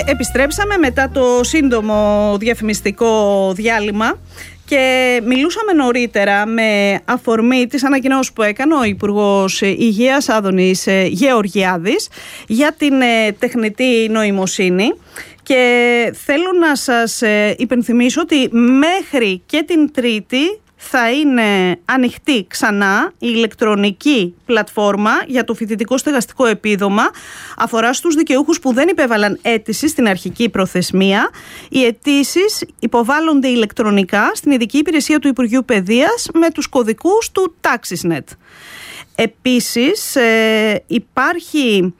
Επιστρέψαμε μετά το σύντομο διαφημιστικό διάλειμμα και μιλούσαμε νωρίτερα με αφορμή τις ανακοινώσεις που έκανε ο Υπουργός Υγείας Άδωνης Γεωργιάδης για την τεχνητή νοημοσύνη. Και θέλω να σας υπενθυμίσω ότι μέχρι και την Τρίτη θα είναι ανοιχτή ξανά η ηλεκτρονική πλατφόρμα για το φοιτητικό στεγαστικό επίδομα. Αφορά στους δικαιούχους που δεν υπέβαλαν αίτηση στην αρχική προθεσμία. Οι αιτήσεις υποβάλλονται ηλεκτρονικά στην ειδική υπηρεσία του Υπουργείου Παιδείας με τους κωδικούς του TaxisNet. Επίσης υπάρχει